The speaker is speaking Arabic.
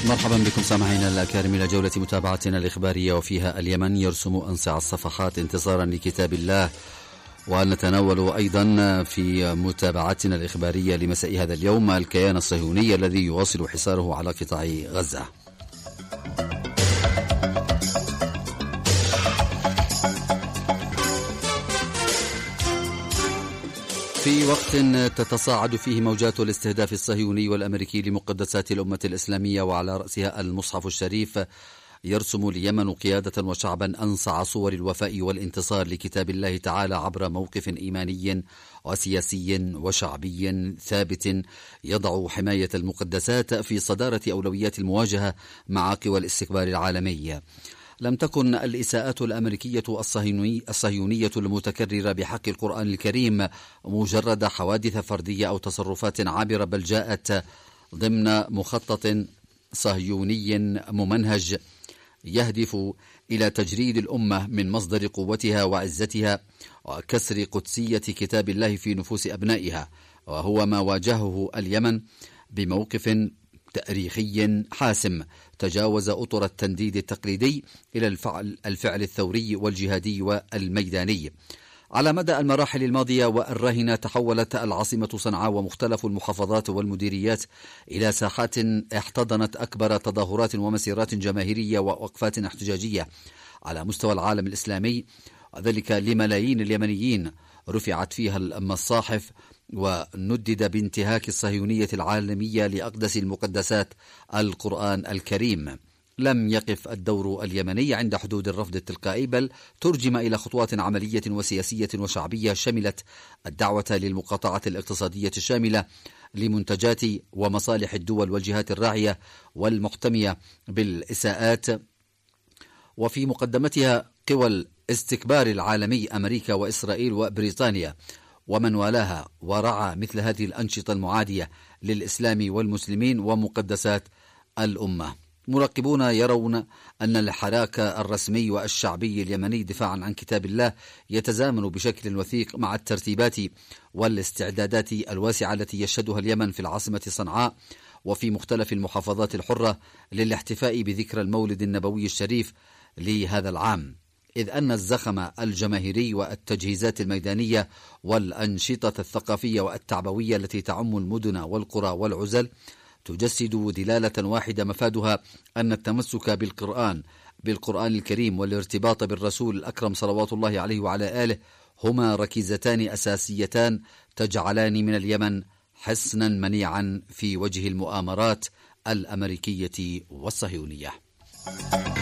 مرحبا بكم سامعينا الأكارم إلى جولة متابعتنا الإخبارية، وفيها اليمن يرسم أنصع الصفحات انتصارا لكتاب الله. ونتناول أيضا في متابعتنا الإخبارية لمساء هذا اليوم الكيان الصهيوني الذي يواصل حصاره على قطاع غزة. في وقت تتصاعد فيه موجات الاستهداف الصهيوني والأمريكي لمقدسات الأمة الإسلامية وعلى رأسها المصحف الشريف، يرسم اليمن قيادة وشعبا أنصع صور الوفاء والانتصار لكتاب الله تعالى عبر موقف إيماني وسياسي وشعبي ثابت يضع حماية المقدسات في صدارة أولويات المواجهة مع قوى الاستكبار العالمي. لم تكن الإساءات الأمريكية الصهيونية المتكررة بحق القرآن الكريم مجرد حوادث فردية أو تصرفات عابرة، بل جاءت ضمن مخطط صهيوني ممنهج يهدف إلى تجريد الأمة من مصدر قوتها وعزتها وكسر قدسية كتاب الله في نفوس أبنائها، وهو ما واجهه اليمن بموقف تاريخي حاسم تجاوز أطر التنديد التقليدي إلى الفعل الثوري والجهادي والميداني. على مدى المراحل الماضية والراهنة تحولت العاصمة صنعاء ومختلف المحافظات والمديريات إلى ساحات احتضنت أكبر تظاهرات ومسيرات جماهيرية ووقفات احتجاجية على مستوى العالم الإسلامي، وذلك لملايين اليمنيين رفعت فيها المصاحف وندد بانتهاك الصهيونية العالمية لأقدس المقدسات القرآن الكريم. لم يقف الدور اليمني عند حدود الرفض التلقائي، بل ترجم إلى خطوات عملية وسياسية وشعبية شملت الدعوة للمقاطعة الاقتصادية الشاملة لمنتجات ومصالح الدول والجهات الراعية والمحتمية بالإساءات، وفي مقدمتها قوى الاستكبار العالمي أمريكا وإسرائيل وبريطانيا ومن والاها، ورعى مثل هذه الأنشطة المعادية للإسلام والمسلمين ومقدسات الأمة. مراقبون يرون أن الحراك الرسمي والشعبي اليمني دفاعا عن كتاب الله يتزامن بشكل وثيق مع الترتيبات والاستعدادات الواسعة التي يشهدها اليمن في العاصمة صنعاء وفي مختلف المحافظات الحرة للاحتفاء بذكرى المولد النبوي الشريف لهذا العام، إذ أن الزخم الجماهيري والتجهيزات الميدانية والأنشطة الثقافية والتعبوية التي تعم المدن والقرى والعزل تجسد دلالة واحدة مفادها أن التمسك بالقرآن الكريم والارتباط بالرسول الأكرم صلوات الله عليه وعلى آله هما ركيزتان أساسيتان تجعلان من اليمن حصنا منيعا في وجه المؤامرات الأمريكية والصهيونية.